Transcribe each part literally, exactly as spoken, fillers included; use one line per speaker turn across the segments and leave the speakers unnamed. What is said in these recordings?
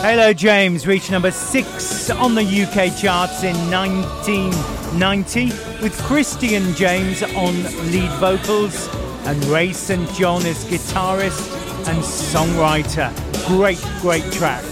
Hello James reached number six on the U K charts in nineteen ninety with Christian James on lead vocals and Ray Saint John as guitarist and songwriter. Great, great track.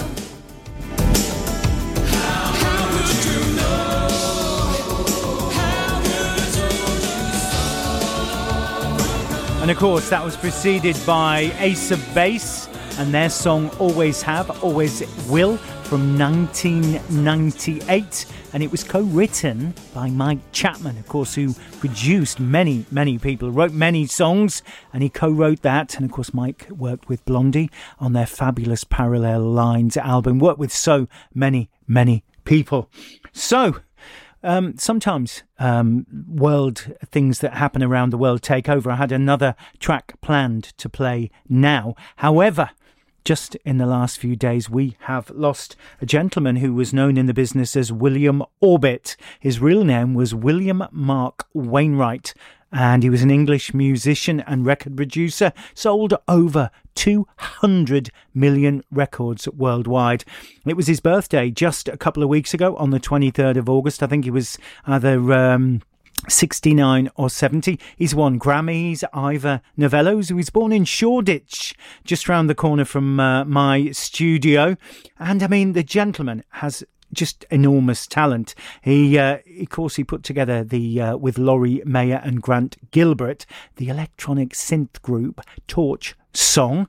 And of course that was preceded by Ace of Base and their song Always Have, Always Will from nineteen ninety-eight, and it was co-written by Mike Chapman, of course, who produced many, many people, wrote many songs, and he co-wrote that. And of course Mike worked with Blondie on their fabulous Parallel Lines album, worked with so many, many people. So Um, sometimes um, world things that happen around the world take over. I had another track planned to play now. However, just in the last few days, we have lost a gentleman who was known in the business as William Orbit. His real name was William Mark Wainwright, and he was an English musician and record producer, sold over two hundred million records worldwide. It was his birthday just a couple of weeks ago on the twenty-third of August. I think he was either um, sixty-nine or seventy. He's won Grammys, Ivor Novellos. He was born in Shoreditch, just round the corner from uh, my studio. And I mean, the gentleman has just enormous talent. He, uh, of course, he put together the uh, with Laurie Mayer and Grant Gilbert, the electronic synth group Torch Song,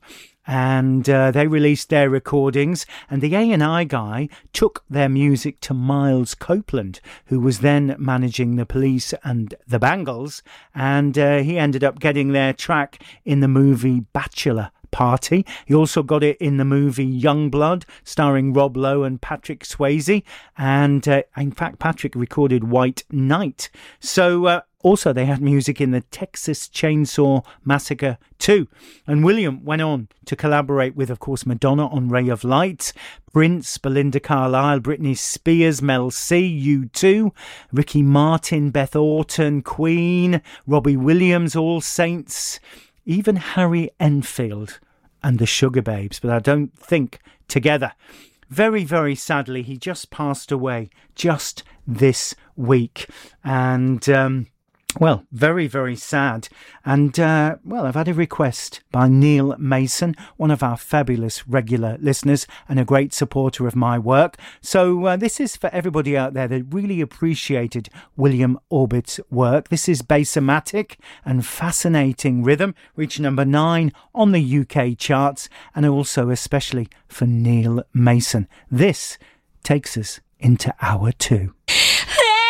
and uh, they released their recordings. And the A and I guy took their music to Miles Copeland, who was then managing the Police and the Bangles, and uh, he ended up getting their track in the movie Bachelor Party. He also got it in the movie Youngblood, starring Rob Lowe and Patrick Swayze. And uh, in fact, Patrick recorded White Knight. So uh, also they had music in the Texas Chainsaw Massacre two. And William went on to collaborate with, of course, Madonna on Ray of Light, Prince, Belinda Carlisle, Britney Spears, Mel C, U two, Ricky Martin, Beth Orton, Queen, Robbie Williams, All Saints, even Harry Enfield and the Sugar Babes, but I don't think together. Very, very sadly, he just passed away just this week. And, um, well, very, very sad. And, uh, well, I've had a request by Neil Mason, one of our fabulous regular listeners and a great supporter of my work. So uh, this is for everybody out there that really appreciated William Orbit's work. This is Bassomatic and Fascinating Rhythm, reached number nine on the U K charts, and also especially for Neil Mason. This takes us into hour two.